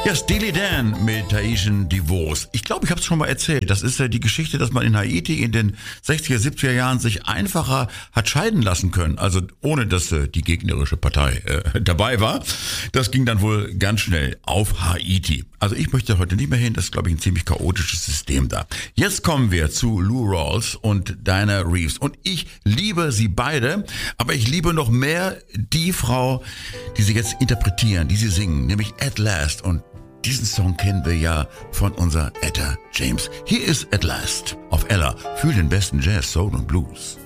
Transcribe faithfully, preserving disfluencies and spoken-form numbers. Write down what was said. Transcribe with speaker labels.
Speaker 1: Ja, Steely Dan mit Tahitian Divorce. Ich glaube, ich habe es schon mal erzählt. Das ist ja die Geschichte, dass man in Haiti in den sechziger, siebziger Jahren sich einfacher hat scheiden lassen können. Also ohne, dass äh, die gegnerische Partei äh, dabei war. Das ging dann wohl ganz schnell auf Haiti. Also ich möchte heute nicht mehr hin. Das ist, glaube ich, ein ziemlich chaotisches System da. Jetzt kommen wir zu Lou Rawls und Diana Reeves. Und ich liebe sie beide. Aber ich liebe noch mehr die Frau, die sie jetzt interpretieren, die sie singen. Nämlich At Last. Und diesen Song kennen wir ja von unserer Etta James. Hier ist At Last auf Ella für den besten Jazz, Soul und Blues.